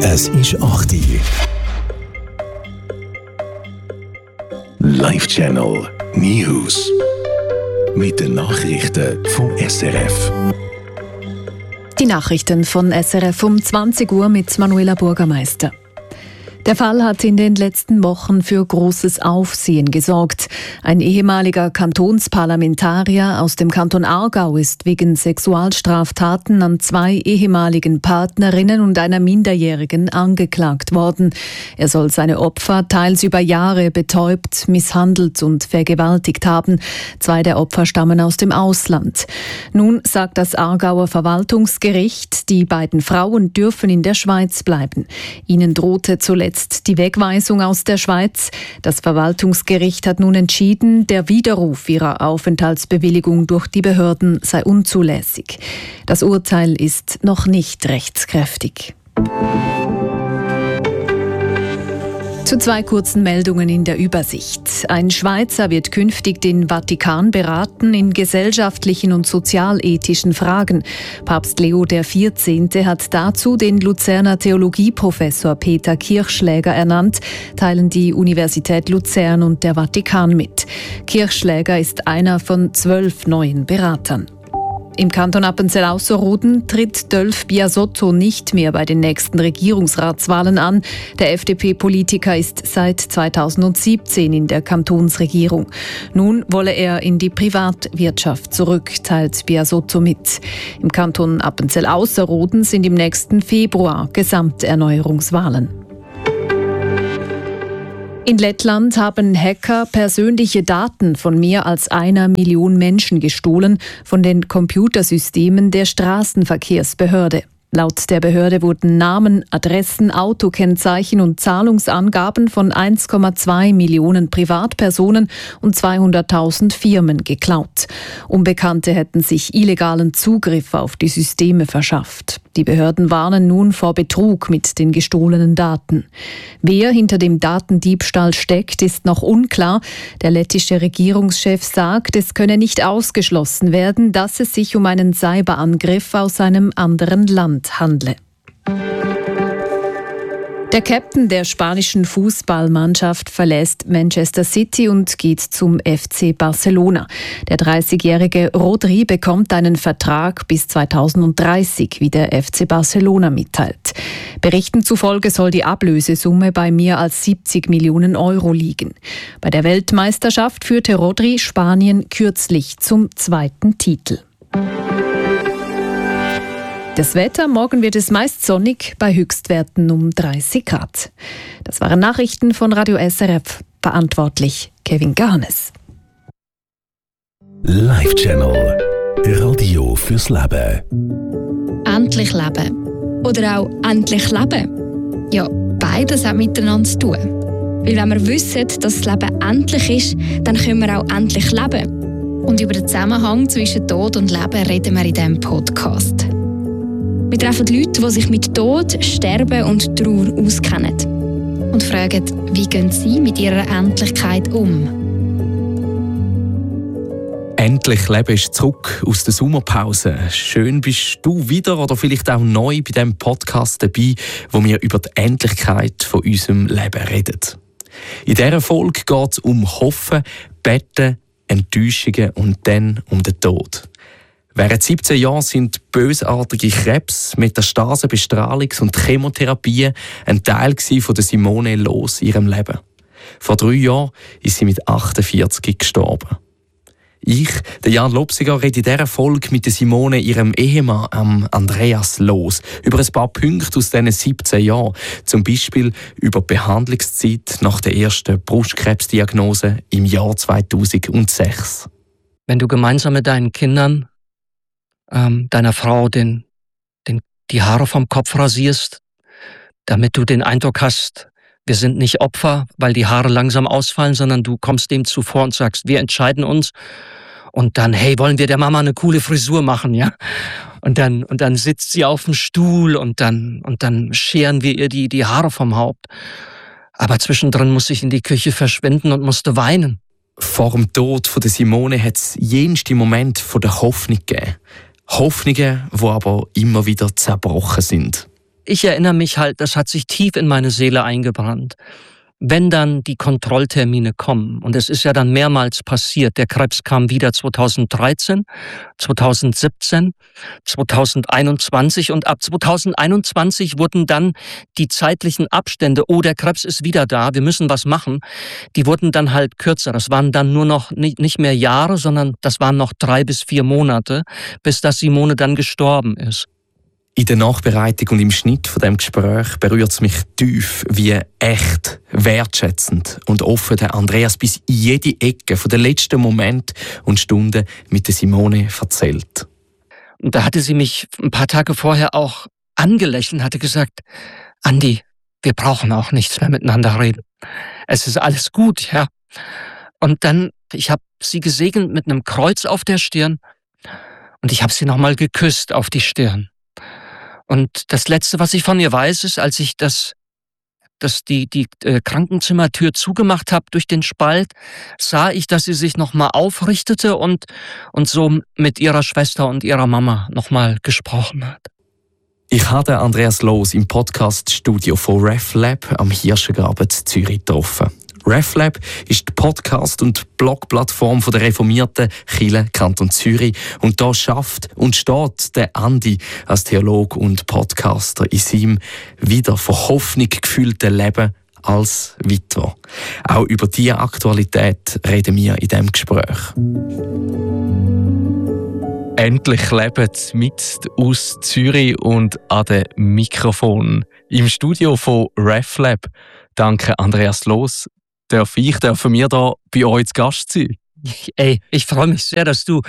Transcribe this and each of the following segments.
Es ist 8 Uhr. Live-Channel News. Mit den Nachrichten vom SRF. Die Nachrichten von SRF um 20 Uhr mit Manuela Bürgermeister. Der Fall hat in den letzten Wochen für großes Aufsehen gesorgt. Ein ehemaliger Kantonsparlamentarier aus dem Kanton Aargau ist wegen Sexualstraftaten an 2 ehemaligen Partnerinnen und einer Minderjährigen angeklagt worden. Er soll seine Opfer teils über Jahre betäubt, misshandelt und vergewaltigt haben. 2 der Opfer stammen aus dem Ausland. Nun sagt das Aargauer Verwaltungsgericht, die beiden Frauen dürfen in der Schweiz bleiben. Ihnen drohte zuletzt die Wegweisung aus der Schweiz. Das Verwaltungsgericht hat nun entschieden, der Widerruf ihrer Aufenthaltsbewilligung durch die Behörden sei unzulässig. Das Urteil ist noch nicht rechtskräftig. Zu 2 kurzen Meldungen in der Übersicht. Ein Schweizer wird künftig den Vatikan beraten in gesellschaftlichen und sozialethischen Fragen. Papst Leo XIV. Hat dazu den Luzerner Theologieprofessor Peter Kirchschläger ernannt, teilen die Universität Luzern und der Vatikan mit. Kirchschläger ist einer von 12 neuen Beratern. Im Kanton Appenzell-Ausserrhoden tritt Dölf Biasotto nicht mehr bei den nächsten Regierungsratswahlen an. Der FDP-Politiker ist seit 2017 in der Kantonsregierung. Nun wolle er in die Privatwirtschaft zurück, teilt Biasotto mit. Im Kanton Appenzell-Ausserrhoden sind im nächsten Februar Gesamterneuerungswahlen. In Lettland haben Hacker persönliche Daten von mehr als 1 Million Menschen gestohlen von den Computersystemen der Straßenverkehrsbehörde. Laut der Behörde wurden Namen, Adressen, Autokennzeichen und Zahlungsangaben von 1,2 Millionen Privatpersonen und 200.000 Firmen geklaut. Unbekannte hätten sich illegalen Zugriff auf die Systeme verschafft. Die Behörden warnen nun vor Betrug mit den gestohlenen Daten. Wer hinter dem Datendiebstahl steckt, ist noch unklar. Der lettische Regierungschef sagt, es könne nicht ausgeschlossen werden, dass es sich um einen Cyberangriff aus einem anderen Land handle. Der Captain der spanischen Fußballmannschaft verlässt Manchester City und geht zum FC Barcelona. Der 30-jährige Rodri bekommt einen Vertrag bis 2030, wie der FC Barcelona mitteilt. Berichten zufolge soll die Ablösesumme bei mehr als 70 Millionen Euro liegen. Bei der Weltmeisterschaft führte Rodri Spanien kürzlich zum 2. Titel. Das Wetter, morgen wird es meist sonnig, bei Höchstwerten um 30 Grad. Das waren Nachrichten von Radio SRF. Verantwortlich Kevin Garnes. Live-Channel. Radio fürs Leben. Endlich leben. Oder auch endlich leben. Ja, beides hat miteinander zu tun. Weil wenn wir wissen, dass das Leben endlich ist, dann können wir auch endlich leben. Und über den Zusammenhang zwischen Tod und Leben reden wir in diesem Podcast. Wir treffen Leute, die sich mit Tod, Sterben und Trauer auskennen. Und fragen, wie gehen sie mit ihrer Endlichkeit um? Endlich Leben ist zurück aus der Sommerpause. Schön bist du wieder oder vielleicht auch neu bei diesem Podcast dabei, wo wir über die Endlichkeit von unserem Leben reden. In dieser Folge geht es um Hoffen, Betten, Enttäuschungen und dann um den Tod. Während 17 Jahren sind bösartige Krebs, Metastasen, Bestrahlungs- und Chemotherapien ein Teil von der Simone Loos in ihrem Leben. Vor 3 Jahren ist sie mit 48 gestorben. Ich, der Jan Lopsiger, rede in dieser Folge mit der Simone, ihrem Ehemann Andreas Loos, über ein paar Punkte aus diesen 17 Jahren. Zum Beispiel über die Behandlungszeit nach der ersten Brustkrebsdiagnose im Jahr 2006. Wenn du gemeinsam mit deinen Kindern deiner Frau die Haare vom Kopf rasierst, damit du den Eindruck hast, wir sind nicht Opfer, weil die Haare langsam ausfallen, sondern du kommst dem zuvor und sagst, wir entscheiden uns und dann, hey, wollen wir der Mama eine coole Frisur machen, ja? Und dann sitzt sie auf dem Stuhl und dann scheren wir ihr die Haare vom Haupt. Aber zwischendrin muss ich in die Küche verschwinden und musste weinen. Vor dem Tod von der Simone hat es jenste Moment von der Hoffnung gegeben. Hoffnungen, die aber immer wieder zerbrochen sind. ich erinnere mich halt, das hat sich tief in meine Seele eingebrannt. Wenn dann die Kontrolltermine kommen, und es ist ja dann mehrmals passiert, der Krebs kam wieder 2013, 2017, 2021 und ab 2021 wurden dann die zeitlichen Abstände, oh, der Krebs ist wieder da, wir müssen was machen, die wurden dann halt kürzer. Das waren dann nur noch nicht mehr Jahre, sondern das waren noch 3 bis 4 Monate, bis dass Simone dann gestorben ist. In der Nachbereitung und im Schnitt von dem Gespräch berührt es mich tief, wie echt, wertschätzend und offen der Andreas bis in jede Ecke von den letzten Momenten und Stunden mit der Simone erzählt. Und da hatte sie mich ein paar Tage vorher auch angelächelt und hatte gesagt, Andi, wir brauchen auch nichts mehr miteinander reden. Es ist alles gut, ja. Und dann, ich habe sie gesegnet mit einem Kreuz auf der Stirn und ich habe sie nochmal geküsst auf die Stirn. Und das Letzte, was ich von ihr weiß, ist, als ich die Krankenzimmertür zugemacht habe durch den Spalt, sah ich, dass sie sich nochmal aufrichtete und so mit ihrer Schwester und ihrer Mama nochmal gesprochen hat. Ich habe Andreas Loos im Podcast-Studio von RefLab am Hirschengraben in Zürich getroffen. RefLab ist die Podcast- und Blogplattform der reformierten Kirche Kanton Zürich. Und da schafft und steht der Andi als Theologe und Podcaster in seinem wieder von Hoffnung gefüllten Leben als Witwer. Auch über diese Aktualität reden wir in diesem Gespräch. Endlich leben mit aus Zürich und an dem Mikrofon. Im Studio von RefLab. Danke, Andreas Loos. Dürfen wir da bei euch zu Gast sein? Ey, ich freue mich sehr, dass du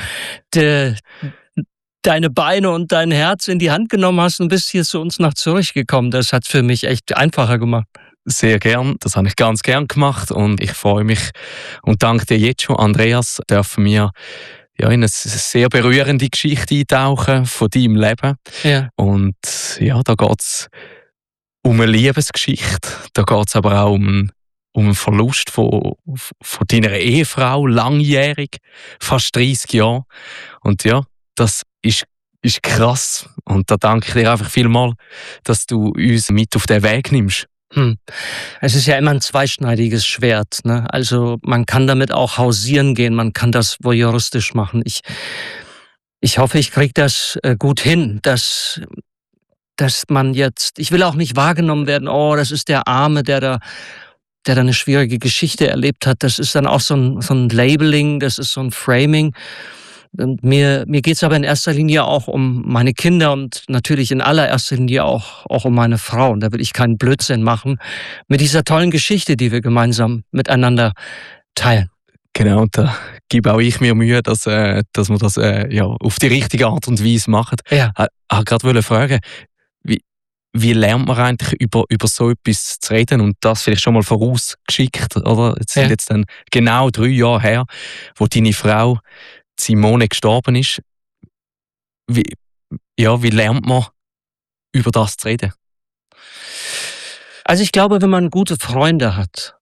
deine Beine und dein Herz in die Hand genommen hast und bist hier zu uns nach Zürich gekommen. Das hat für mich echt einfacher gemacht. Sehr gern, das habe ich ganz gern gemacht und ich freue mich und danke dir jetzt schon, Andreas, dürfen wir in eine sehr berührende Geschichte eintauchen von deinem Leben. Ja. Und ja, da geht es um eine Liebesgeschichte, da geht es aber auch um einen Verlust von deiner Ehefrau, langjährig, fast 30 Jahre. Und ja, das ist krass. Und da danke ich dir einfach vielmals, dass du uns mit auf den Weg nimmst. Es ist ja immer ein zweischneidiges Schwert, ne? Also man kann damit auch hausieren gehen, man kann das voyeuristisch machen. Ich hoffe, ich kriege das gut hin, dass man jetzt, ich will auch nicht wahrgenommen werden, oh, das ist der Arme, der da eine schwierige Geschichte erlebt hat. Das ist dann auch so ein Labeling, das ist so ein Framing. Und mir geht's aber in erster Linie auch um meine Kinder und natürlich in allererster Linie auch um meine Frau. Und da will ich keinen Blödsinn machen mit dieser tollen Geschichte, die wir gemeinsam miteinander teilen. Genau, da gebe auch ich mir Mühe, dass wir das auf die richtige Art und Weise machen. Ja. Ich wollte gerade fragen, wie lernt man eigentlich über so etwas zu reden und das vielleicht schon mal vorausgeschickt, oder? Es sind jetzt dann genau 3 Jahre her, wo deine Frau Simone gestorben ist. Wie lernt man über das zu reden? Also ich glaube, wenn man gute Freunde hat,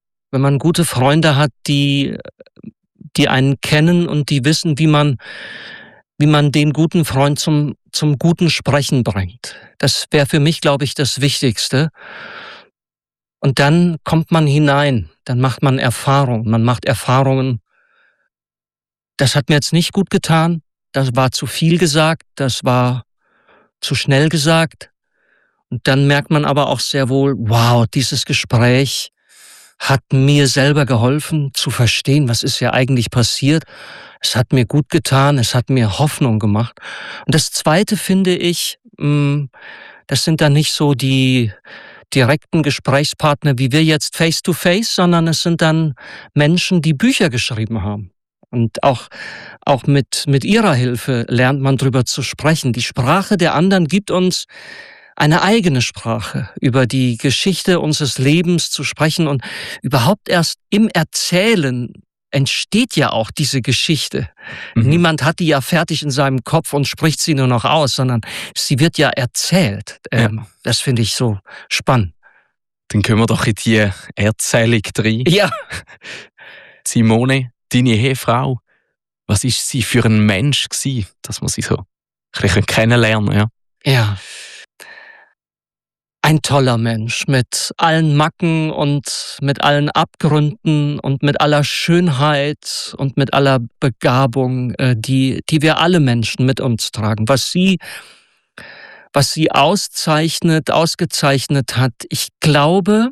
die einen kennen und die wissen, wie man den guten Freund zum guten Sprechen bringt. Das wäre für mich, glaube ich, das Wichtigste. Und dann kommt man hinein, dann macht man Erfahrungen. Das hat mir jetzt nicht gut getan, das war zu viel gesagt, das war zu schnell gesagt. Und dann merkt man aber auch sehr wohl, wow, dieses Gespräch hat mir selber geholfen zu verstehen, was ist ja eigentlich passiert. Es hat mir gut getan, es hat mir Hoffnung gemacht. Und das Zweite finde ich, das sind dann nicht so die direkten Gesprächspartner wie wir jetzt face to face, sondern es sind dann Menschen, die Bücher geschrieben haben. Und auch mit ihrer Hilfe lernt man drüber zu sprechen. Die Sprache der anderen gibt uns eine eigene Sprache, über die Geschichte unseres Lebens zu sprechen und überhaupt erst im Erzählen entsteht ja auch diese Geschichte. Niemand hat die ja fertig in seinem Kopf und spricht sie nur noch aus, sondern sie wird ja erzählt. Das finde ich so spannend. Dann können wir doch in die Erzählung rein. Ja. Simone, deine Ehefrau, was ist sie für ein Mensch gewesen, dass man sie so ein bisschen kennenlernen kann? Ja. ein toller Mensch mit allen Macken und mit allen Abgründen und mit aller Schönheit und mit aller Begabung, die wir alle Menschen mit uns tragen. Was sie ausgezeichnet hat, ich glaube,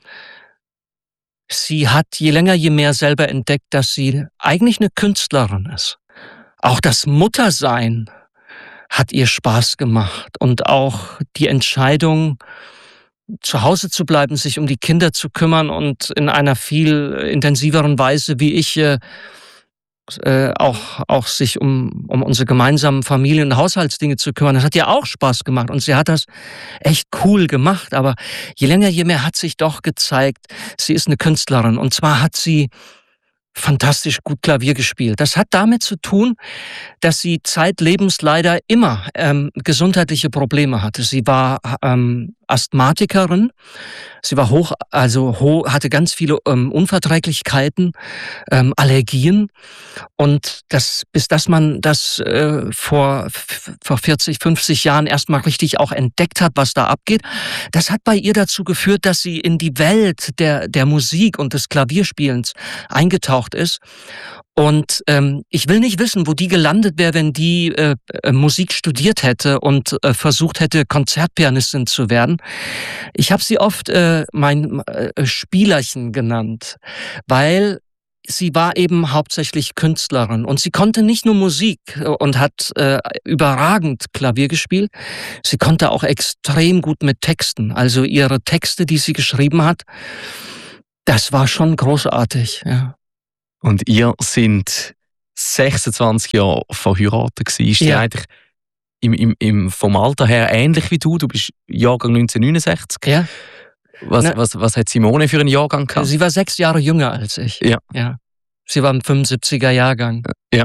sie hat je länger, je mehr selber entdeckt, dass sie eigentlich eine Künstlerin ist. Auch das Muttersein hat ihr Spaß gemacht und auch die Entscheidung, zu Hause zu bleiben, sich um die Kinder zu kümmern und in einer viel intensiveren Weise, wie ich, auch sich um unsere gemeinsamen Familien- und Haushaltsdinge zu kümmern. Das hat ihr auch Spaß gemacht und sie hat das echt cool gemacht. Aber je länger, je mehr hat sich doch gezeigt, sie ist eine Künstlerin. Und zwar hat sie fantastisch gut Klavier gespielt. Das hat damit zu tun, dass sie zeitlebens leider immer gesundheitliche Probleme hatte. Sie war Asthmatikerin, sie war hatte ganz viele Unverträglichkeiten, Allergien und bis man das vor 40, 50 Jahren erstmal richtig auch entdeckt hat, was da abgeht, das hat bei ihr dazu geführt, dass sie in die Welt der Musik und des Klavierspielens eingetaucht ist. Und ich will nicht wissen, wo die gelandet wäre, wenn die Musik studiert hätte und versucht hätte, Konzertpianistin zu werden. Ich habe sie oft mein Spielerchen genannt, weil sie war eben hauptsächlich Künstlerin und sie konnte nicht nur Musik und hat überragend Klavier gespielt, sie konnte auch extrem gut mit Texten. Also ihre Texte, die sie geschrieben hat, das war schon großartig, ja. Und ihr sind 26 Jahre verheiratet gewesen. Ist die eigentlich vom Alter her ähnlich wie du? Du bist Jahrgang 1969. Ja. Was hat Simone für einen Jahrgang gehabt? Sie war 6 Jahre jünger als ich. Ja. Sie war im 75er Jahrgang. Ja.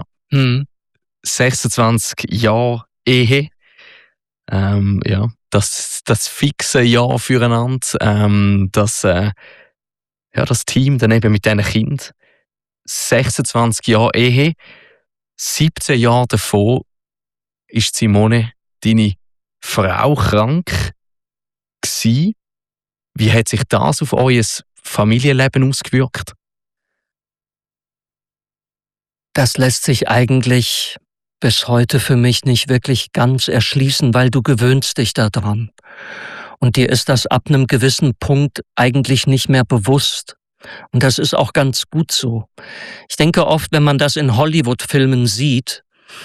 26 Jahre Ehe. Das fixe Jahr füreinander. Das Team dann eben mit diesen Kindern. 26 Jahre Ehe, 17 Jahre davon ist Simone, deine Frau, krank gewesen. Wie hat sich das auf euer Familienleben ausgewirkt? Das lässt sich eigentlich bis heute für mich nicht wirklich ganz erschließen, weil du gewöhnst dich daran. Und dir ist das ab einem gewissen Punkt eigentlich nicht mehr bewusst. Und das ist auch ganz gut so. Ich denke oft, wenn man das in Hollywood-Filmen sieht,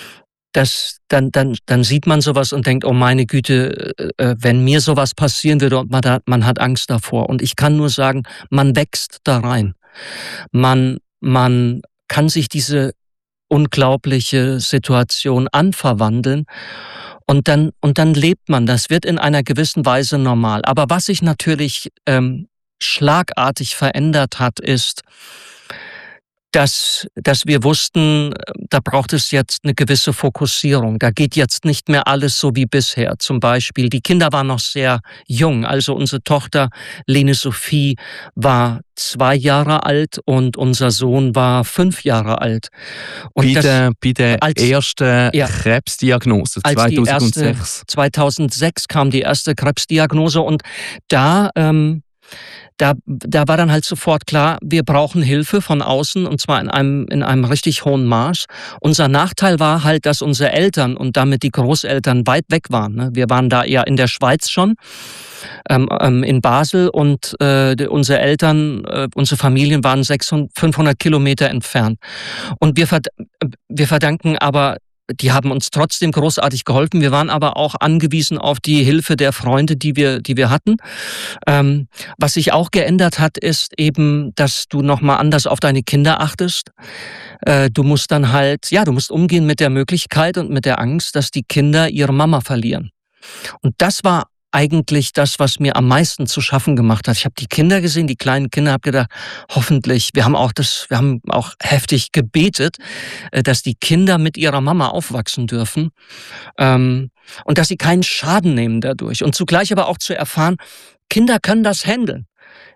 dann sieht man sowas und denkt, oh meine Güte, wenn mir sowas passieren würde und man hat Angst davor. Und ich kann nur sagen, man wächst da rein. Man kann sich diese unglaubliche Situation anverwandeln und dann lebt man. Das wird in einer gewissen Weise normal. Aber was sich natürlich schlagartig verändert hat, ist, dass wir wussten, da braucht es jetzt eine gewisse Fokussierung. Da geht jetzt nicht mehr alles so wie bisher. Zum Beispiel, die Kinder waren noch sehr jung. Also unsere Tochter Lene Sophie war 2 Jahre alt und unser Sohn war 5 Jahre alt. Und bei der ersten Krebsdiagnose 2006. 2006 kam die erste Krebsdiagnose und da war dann halt sofort klar, wir brauchen Hilfe von außen und zwar in einem richtig hohen Maß. Unser Nachteil war halt, dass unsere Eltern und damit die Großeltern weit weg waren. Ne? Wir waren da eher in der Schweiz schon, in Basel und unsere Eltern, unsere Familien waren 500 Kilometer entfernt. Und wir verdanken aber, die haben uns trotzdem großartig geholfen. Wir waren aber auch angewiesen auf die Hilfe der Freunde, die wir hatten. Was sich auch geändert hat, ist eben, dass du nochmal anders auf deine Kinder achtest. Du musst dann du musst umgehen mit der Möglichkeit und mit der Angst, dass die Kinder ihre Mama verlieren. Und das war eigentlich das, was mir am meisten zu schaffen gemacht hat. Ich habe die Kinder gesehen, die kleinen Kinder, habe gedacht, hoffentlich, wir haben auch heftig gebetet, dass die Kinder mit ihrer Mama aufwachsen dürfen und dass sie keinen Schaden nehmen dadurch. Und zugleich aber auch zu erfahren, Kinder können das handeln.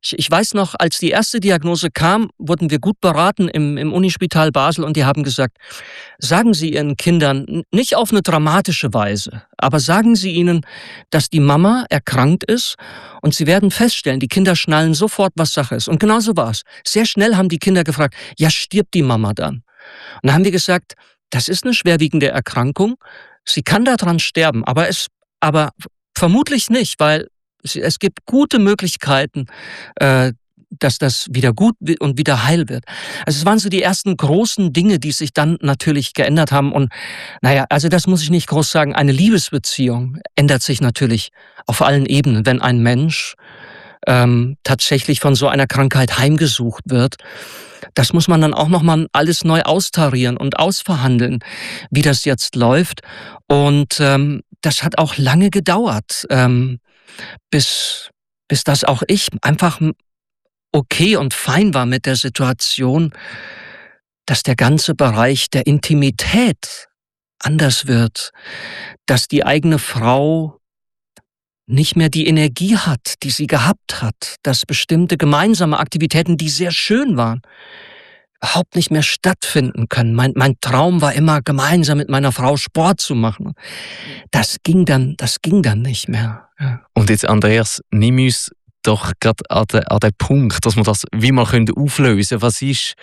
Ich weiß noch, als die erste Diagnose kam, wurden wir gut beraten im Unispital Basel und die haben gesagt, sagen Sie Ihren Kindern nicht auf eine dramatische Weise, aber sagen Sie ihnen, dass die Mama erkrankt ist und Sie werden feststellen, die Kinder schnallen sofort, was Sache ist. Und genau so war es. Sehr schnell haben die Kinder gefragt, ja, stirbt die Mama dann? Und dann haben wir gesagt, das ist eine schwerwiegende Erkrankung, sie kann daran sterben, aber vermutlich nicht, weil es gibt gute Möglichkeiten, dass das wieder gut und wieder heil wird. Also es waren so die ersten großen Dinge, die sich dann natürlich geändert haben. Und also das muss ich nicht groß sagen, eine Liebesbeziehung ändert sich natürlich auf allen Ebenen, wenn ein Mensch tatsächlich von so einer Krankheit heimgesucht wird. Das muss man dann auch nochmal alles neu austarieren und ausverhandeln, wie das jetzt läuft. Und das hat auch lange gedauert, bis das auch ich einfach okay und fein war mit der Situation, dass der ganze Bereich der Intimität anders wird, dass die eigene Frau nicht mehr die Energie hat, die sie gehabt hat, dass bestimmte gemeinsame Aktivitäten, die sehr schön waren, überhaupt nicht mehr stattfinden können. Mein Traum war immer, gemeinsam mit meiner Frau Sport zu machen. Das ging dann nicht mehr. Ja. Und jetzt, Andreas, nimm uns doch gerade an den Punkt, dass wir das wie mal auflösen können. Was ist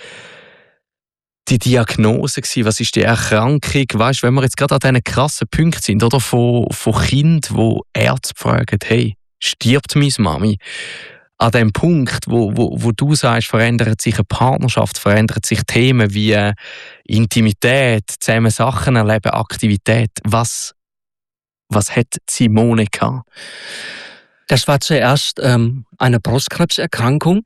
die Diagnose gewesen? Was ist die Erkrankung? Weißt, wenn wir jetzt gerade an diesen krassen Punkten sind, oder von Kindern, wo Ärzte fragen, hey, stirbt meine Mami? An dem Punkt, wo du sagst, verändert sich eine Partnerschaft, verändern sich Themen wie Intimität, zusammen Sachen erleben, Aktivität. Was hat Simone gehabt? Das war zuerst eine Brustkrebserkrankung.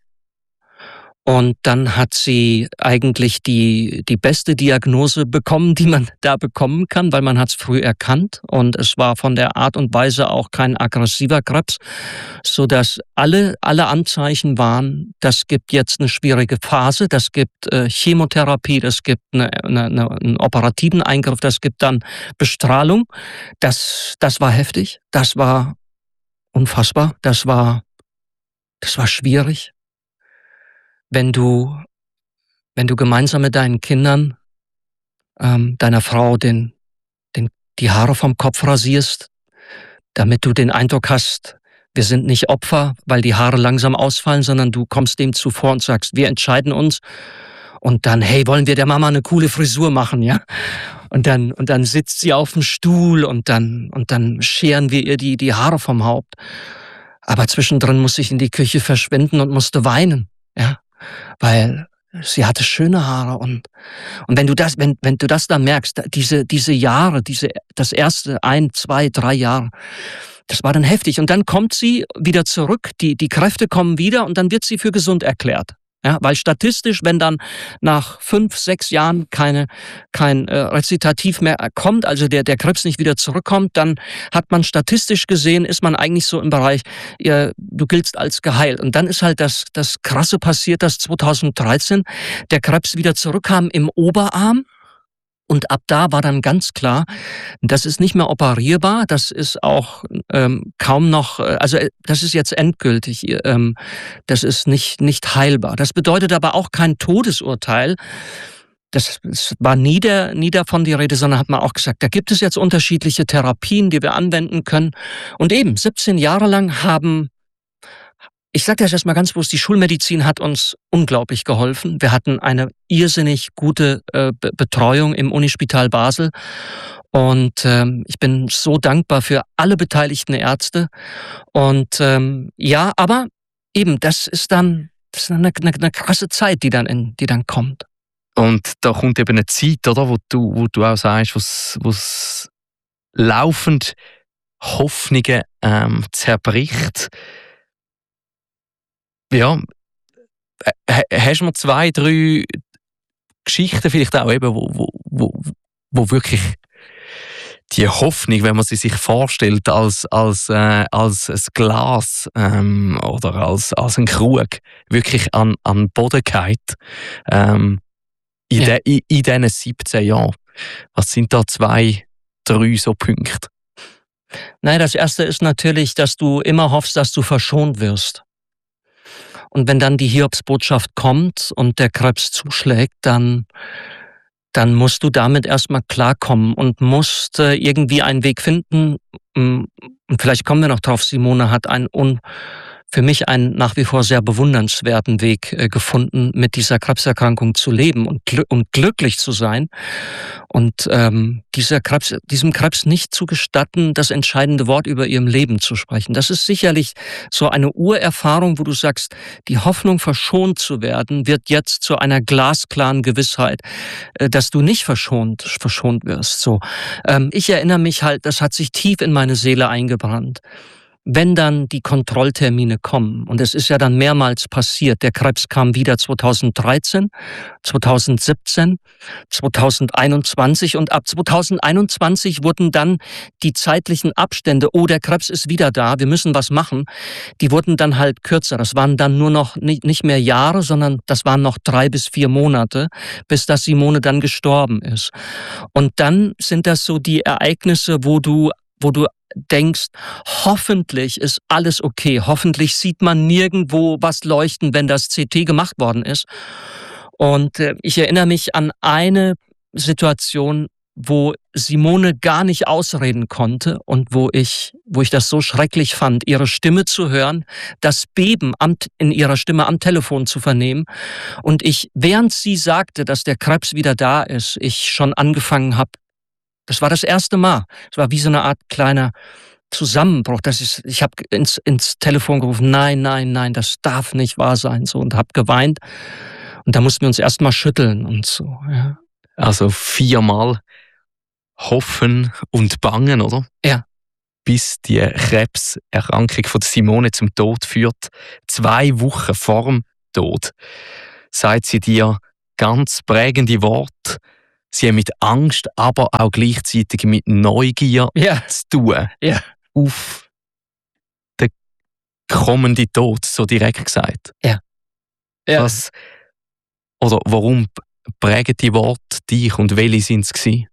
Und dann hat sie eigentlich die beste Diagnose bekommen, die man da bekommen kann, weil man hat es früh erkannt. Und es war von der Art und Weise auch kein aggressiver Krebs, sodass alle Anzeichen waren, das gibt jetzt eine schwierige Phase, das gibt Chemotherapie, das gibt einen operativen Eingriff, das gibt dann Bestrahlung. Das war heftig, das war unfassbar, das war schwierig. Wenn du gemeinsam mit deinen Kindern, deiner Frau die Haare vom Kopf rasierst, damit du den Eindruck hast, wir sind nicht Opfer, weil die Haare langsam ausfallen, sondern du kommst dem zuvor und sagst, wir entscheiden uns. Und dann, hey, wollen wir der Mama eine coole Frisur machen, ja? Und dann sitzt sie auf dem Stuhl und dann scheren wir ihr die Haare vom Haupt. Aber zwischendrin musste ich in die Küche verschwinden und musste weinen, ja? Weil sie hatte schöne Haare und wenn du das dann merkst, diese Jahre, das erste 1, 2, 3 Jahre, das war dann heftig. Und dann kommt sie wieder zurück, die Kräfte kommen wieder und dann wird sie für gesund erklärt. Ja, weil statistisch, wenn dann nach 5, 6 Jahren kein Rezitativ mehr kommt, also der Krebs nicht wieder zurückkommt, dann hat man statistisch gesehen, ist man eigentlich so im Bereich, du giltst als geheilt. Und dann ist halt das Krasse passiert, dass 2013 der Krebs wieder zurückkam im Oberarm. Und ab da war dann ganz klar, das ist nicht mehr operierbar, das ist auch kaum noch, also das ist jetzt endgültig, das ist nicht heilbar. Das bedeutet aber auch kein Todesurteil. Das war nie davon die Rede, sondern hat man auch gesagt, da gibt es jetzt unterschiedliche Therapien, die wir anwenden können. Und eben 17 Jahre lang ich sage das erstmal ganz bewusst, die Schulmedizin hat uns unglaublich geholfen. Wir hatten eine irrsinnig gute Betreuung im Unispital Basel. Und ich bin so dankbar für alle beteiligten Ärzte. Und aber eben, das ist eine krasse Zeit, die dann kommt. Und da kommt eben eine Zeit, oder, wo du auch sagst, wo's laufend Hoffnungen zerbricht. Ja, hast du mir 2, 3 Geschichten vielleicht auch eben, wo wirklich die Hoffnung, wenn man sie sich vorstellt als ein Glas oder als ein Krug, wirklich an den Boden geht, in diesen 17 Jahren. Was sind da 2, 3 so Punkte? Nein, das erste ist natürlich, dass du immer hoffst, dass du verschont wirst. Und wenn dann die Hiobsbotschaft kommt und der Krebs zuschlägt, dann musst du damit erstmal klarkommen und musst irgendwie einen Weg finden. Und vielleicht kommen wir noch drauf, Simone hat für mich einen nach wie vor sehr bewundernswerten Weg gefunden, mit dieser Krebserkrankung zu leben und glücklich zu sein. Und diesem Krebs nicht zu gestatten, das entscheidende Wort über ihrem Leben zu sprechen. Das ist sicherlich so eine Urerfahrung, wo du sagst, die Hoffnung, verschont zu werden, wird jetzt zu einer glasklaren Gewissheit, dass du nicht verschont wirst. So, ich erinnere mich halt, das hat sich tief in meine Seele eingebrannt. Wenn dann die Kontrolltermine kommen, und es ist ja dann mehrmals passiert, der Krebs kam wieder 2013, 2017, 2021 und ab 2021 wurden dann die zeitlichen Abstände, der Krebs ist wieder da, wir müssen was machen, die wurden dann halt kürzer. Das waren dann nur noch nicht mehr Jahre, sondern das waren noch 3 bis 4 Monate, bis das Simone dann gestorben ist. Und dann sind das so die Ereignisse, wo du denkst, hoffentlich ist alles okay, hoffentlich sieht man nirgendwo was leuchten, wenn das CT gemacht worden ist. Und ich erinnere mich an eine Situation, wo Simone gar nicht ausreden konnte und wo ich das so schrecklich fand, ihre Stimme zu hören, das Beben in ihrer Stimme am Telefon zu vernehmen. Und ich, während sie sagte, dass der Krebs wieder da ist, ich schon angefangen habe. Das war das erste Mal. Es war wie so eine Art kleiner Zusammenbruch. Ich habe ins Telefon gerufen, nein, das darf nicht wahr sein, so, und habe geweint. Und da mussten wir uns erst mal schütteln und so. Ja. Also 4-mal hoffen und bangen, oder? Ja. Bis die Krebserkrankung von Simone zum Tod führt. 2 Wochen vor dem Tod sagt sie dir ganz prägende Worte. Sie haben mit Angst, aber auch gleichzeitig mit Neugier zu tun. Ja. Auf den kommenden Tod, so direkt gesagt. Ja. Warum prägen die Worte dich und welche sind es gewesen?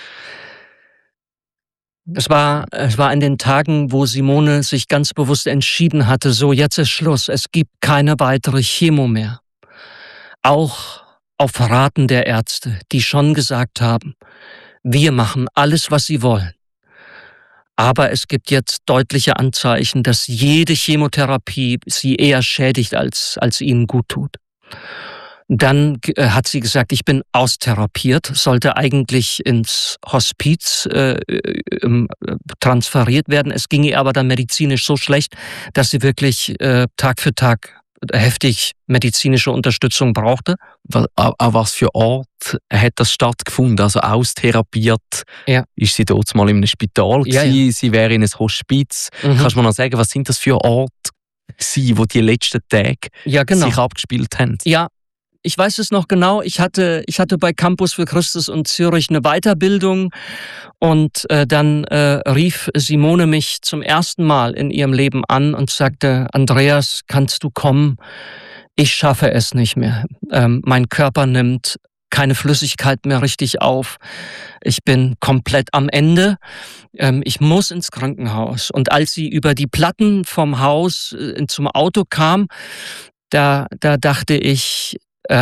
Es war in den Tagen, wo Simone sich ganz bewusst entschieden hatte, so, jetzt ist Schluss, es gibt keine weitere Chemo mehr. Auch auf Raten der Ärzte, die schon gesagt haben, wir machen alles, was sie wollen. Aber es gibt jetzt deutliche Anzeichen, dass jede Chemotherapie sie eher schädigt, als ihnen gut tut. Dann hat sie gesagt, ich bin austherapiert, sollte eigentlich ins Hospiz transferiert werden. Es ging ihr aber dann medizinisch so schlecht, dass sie wirklich Tag für Tag heftig medizinische Unterstützung brauchte. An was für Ort hat das stattgefunden? Also austherapiert? Ja. Ist sie dort mal in einem Spital gewesen? Ja. Sie wäre in einem Hospiz. Kannst du mir noch sagen, was sind das für Orte, wo die letzten Tage sich abgespielt haben? Ja. Ich weiß es noch genau, ich hatte bei Campus für Christus und Zürich eine Weiterbildung und dann rief Simone mich zum ersten Mal in ihrem Leben an und sagte, Andreas, kannst du kommen? Ich schaffe es nicht mehr. Mein Körper nimmt keine Flüssigkeit mehr richtig auf. Ich bin komplett am Ende. Ich muss ins Krankenhaus. Und als sie über die Platten vom Haus zum Auto kam, da dachte ich,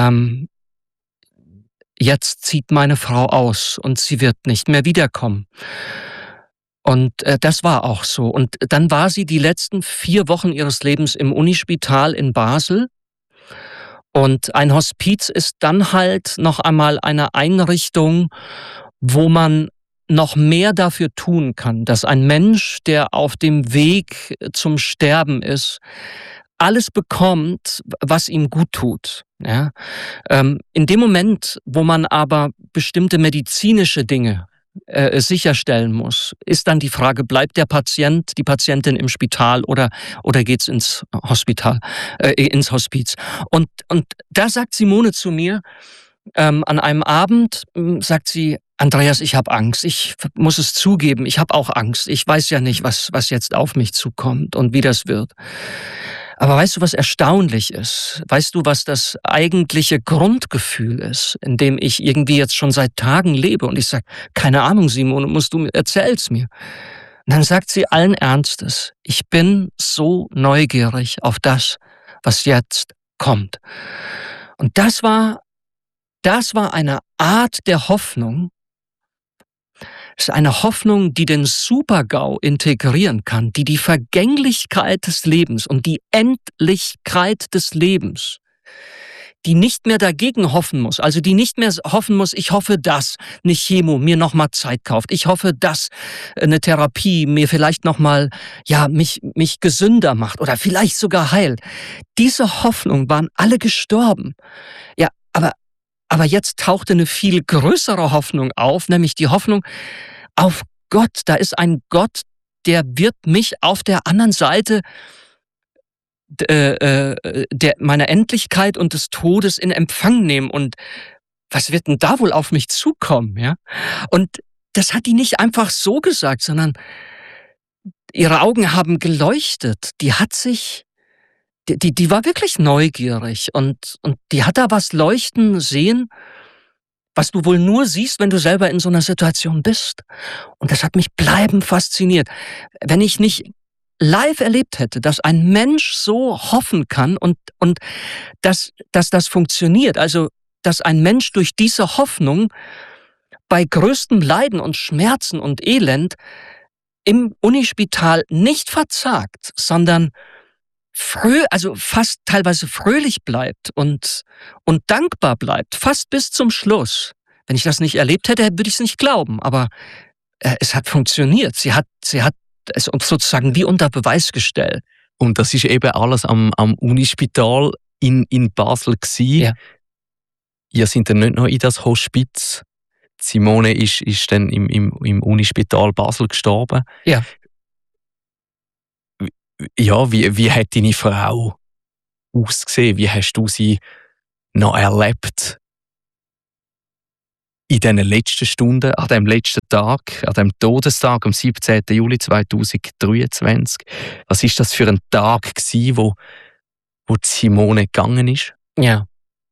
jetzt zieht meine Frau aus und sie wird nicht mehr wiederkommen. Und das war auch so. Und dann war sie die letzten 4 Wochen ihres Lebens im Unispital in Basel. Und ein Hospiz ist dann halt noch einmal eine Einrichtung, wo man noch mehr dafür tun kann, dass ein Mensch, der auf dem Weg zum Sterben ist, alles bekommt, was ihm gut tut. Ja? In dem Moment, wo man aber bestimmte medizinische Dinge sicherstellen muss, ist dann die Frage, bleibt der Patient, die Patientin im Spital oder geht's ins Hospiz? Und da sagt Simone zu mir, an einem Abend sagt sie, Andreas, ich habe Angst. Ich muss es zugeben, ich habe auch Angst. Ich weiß ja nicht, was jetzt auf mich zukommt und wie das wird. Aber weißt du, was erstaunlich ist? Weißt du, was das eigentliche Grundgefühl ist, in dem ich irgendwie jetzt schon seit Tagen lebe? Und ich sage, keine Ahnung, Simone, erzähl's mir. Und dann sagt sie allen Ernstes, ich bin so neugierig auf das, was jetzt kommt. Und das war eine Art der Hoffnung. Es ist eine Hoffnung, die den Super-GAU integrieren kann, die die Vergänglichkeit des Lebens und die Endlichkeit des Lebens, die nicht mehr dagegen hoffen muss, also die nicht mehr hoffen muss, ich hoffe, dass eine Chemo mir nochmal Zeit kauft, ich hoffe, dass eine Therapie mir vielleicht nochmal, mich gesünder macht oder vielleicht sogar heilt. Diese Hoffnung waren alle gestorben. Ja, aber jetzt tauchte eine viel größere Hoffnung auf, nämlich die Hoffnung auf Gott. Da ist ein Gott, der wird mich auf der anderen Seite meiner Endlichkeit und des Todes in Empfang nehmen. Und was wird denn da wohl auf mich zukommen? Ja? Und das hat die nicht einfach so gesagt, sondern ihre Augen haben geleuchtet. Die war wirklich neugierig und die hat da was leuchten sehen, was du wohl nur siehst, wenn du selber in so einer Situation bist. Und das hat mich bleibend fasziniert. Wenn ich nicht live erlebt hätte, dass ein Mensch so hoffen kann und dass das funktioniert, also dass ein Mensch durch diese Hoffnung bei größtem Leiden und Schmerzen und Elend im Unispital nicht verzagt, sondern also fast teilweise fröhlich bleibt und dankbar bleibt, fast bis zum Schluss. Wenn ich das nicht erlebt hätte, würde ich es nicht glauben, aber es hat funktioniert. Sie hat es uns sozusagen wie unter Beweis gestellt. Und das ist eben alles am Unispital in Basel gewesen. Ja. Ihr seid dann nicht noch in das Hospiz. Simone ist dann im Unispital Basel gestorben. Ja. Ja, wie hat deine Frau ausgesehen? Wie hast du sie noch erlebt? In diesen letzten Stunden, an dem letzten Tag, an dem Todestag, am 17. Juli 2023. Was war das für ein Tag gewesen, wo Simone gegangen ist? Ja.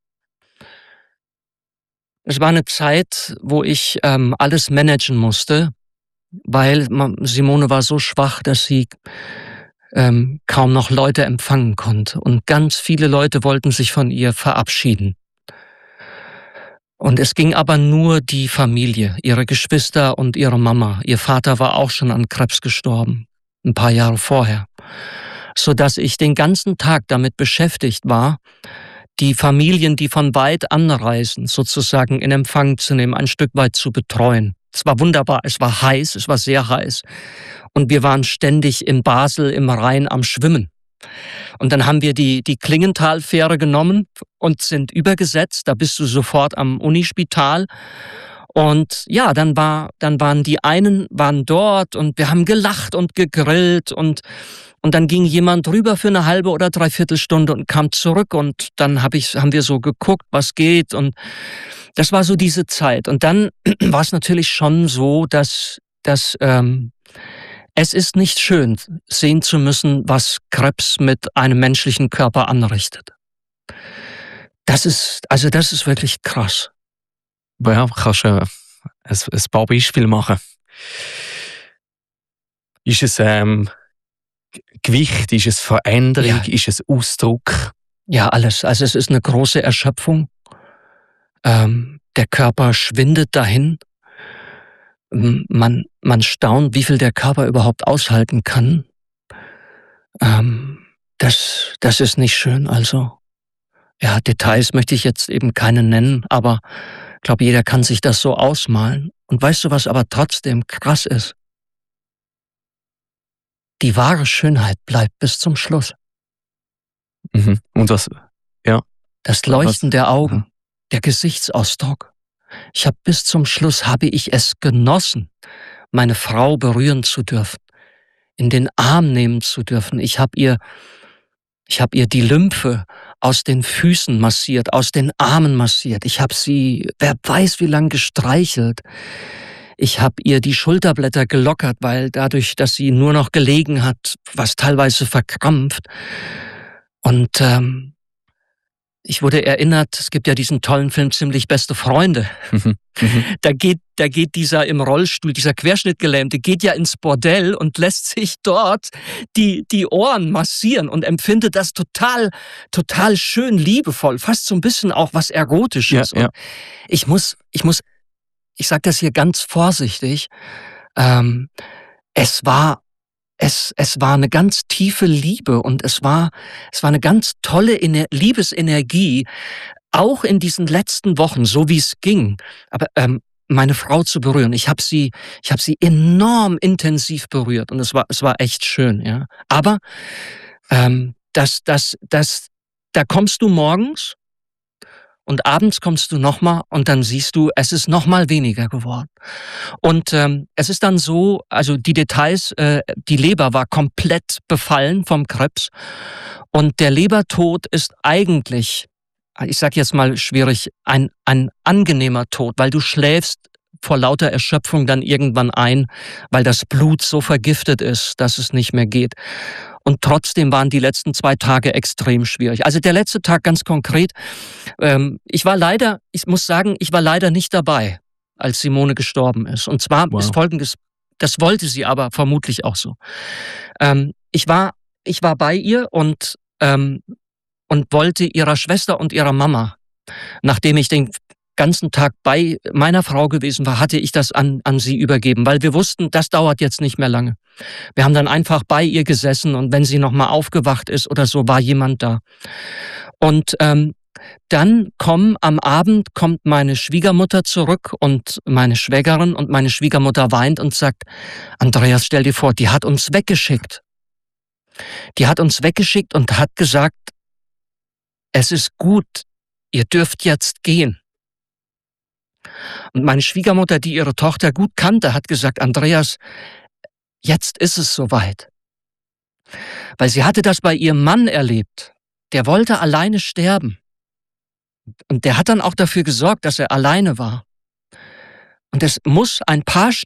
Es war eine Zeit, wo ich alles managen musste, weil Simone war so schwach, dass sie kaum noch Leute empfangen konnte. Und ganz viele Leute wollten sich von ihr verabschieden. Und es ging aber nur die Familie, ihre Geschwister und ihre Mama. Ihr Vater war auch schon an Krebs gestorben, ein paar Jahre vorher. Sodass ich den ganzen Tag damit beschäftigt war, die Familien, die von weit anreisen, sozusagen in Empfang zu nehmen, ein Stück weit zu betreuen. Es war wunderbar, es war heiß, es war sehr heiß. Und wir waren ständig in Basel im Rhein am Schwimmen. Und dann haben wir die Klingenthal-Fähre genommen und sind übergesetzt. Da bist du sofort am Unispital. Und ja, dann waren die einen dort und wir haben gelacht und gegrillt und dann ging jemand rüber für eine halbe oder dreiviertel Stunde und kam zurück und dann haben wir so geguckt, was geht und das war so diese Zeit. Und dann war es natürlich schon so, dass es ist nicht schön, sehen zu müssen, was Krebs mit einem menschlichen Körper anrichtet. Das ist wirklich krass. Ja, kannst du ein paar Beispiele machen? Ist es Gewicht, ist es Veränderung, ja. Ist es Ausdruck? Ja, alles. Also es ist eine große Erschöpfung. Der Körper schwindet dahin. Man staunt, wie viel der Körper überhaupt aushalten kann. Das ist nicht schön. Also, ja, Details möchte ich jetzt eben keine nennen, aber ich glaube, jeder kann sich das so ausmalen. Und weißt du, was aber trotzdem krass ist? Die wahre Schönheit bleibt bis zum Schluss. Mhm. Und was? Ja. Das Leuchten der Augen, der Gesichtsausdruck. Bis zum Schluss habe ich es genossen, meine Frau berühren zu dürfen, in den Arm nehmen zu dürfen. Ich habe ihr die Lymphe aus den Füßen massiert, aus den Armen massiert. Ich habe sie, wer weiß wie lang, gestreichelt. Ich habe ihr die Schulterblätter gelockert, weil dadurch, dass sie nur noch gelegen hat, was teilweise verkrampft. Und Ich wurde erinnert, es gibt ja diesen tollen Film Ziemlich beste Freunde. Da geht dieser im Rollstuhl, dieser Querschnittgelähmte, geht ja ins Bordell und lässt sich dort die Ohren massieren und empfindet das total schön liebevoll, fast so ein bisschen auch was Erotisches. Ja. Ich sage das hier ganz vorsichtig, es war eine ganz tiefe Liebe und es war eine ganz tolle Liebesenergie, auch in diesen letzten Wochen, so wie es ging. Aber meine Frau zu berühren, ich habe sie enorm intensiv berührt und es war echt schön, ja. Aber da kommst du morgens und abends kommst du nochmal und dann siehst du, es ist nochmal weniger geworden. Und es ist dann so, also die Details, die Leber war komplett befallen vom Krebs und der Lebertod ist eigentlich, ich sag jetzt mal schwierig, ein angenehmer Tod, weil du schläfst vor lauter Erschöpfung dann irgendwann ein, weil das Blut so vergiftet ist, dass es nicht mehr geht. Und trotzdem waren die letzten 2 Tage extrem schwierig. Also der letzte Tag ganz konkret. Ich muss sagen, ich war leider nicht dabei, als Simone gestorben ist. Und zwar ist Folgendes, das wollte sie aber vermutlich auch so. Ich war bei ihr und wollte ihrer Schwester und ihrer Mama, nachdem ich den ganzen Tag bei meiner Frau gewesen war, hatte ich das an sie übergeben, weil wir wussten, das dauert jetzt nicht mehr lange. Wir haben dann einfach bei ihr gesessen und wenn sie nochmal aufgewacht ist oder so, war jemand da. Und dann am Abend kommt meine Schwiegermutter zurück und meine Schwägerin und meine Schwiegermutter weint und sagt, Andreas, stell dir vor, die hat uns weggeschickt. Die hat uns weggeschickt und hat gesagt, es ist gut, ihr dürft jetzt gehen. Und meine Schwiegermutter, die ihre Tochter gut kannte, hat gesagt, Andreas, jetzt ist es soweit. Weil sie hatte das bei ihrem Mann erlebt. Der wollte alleine sterben. Und der hat dann auch dafür gesorgt, dass er alleine war. Und es muss ein paar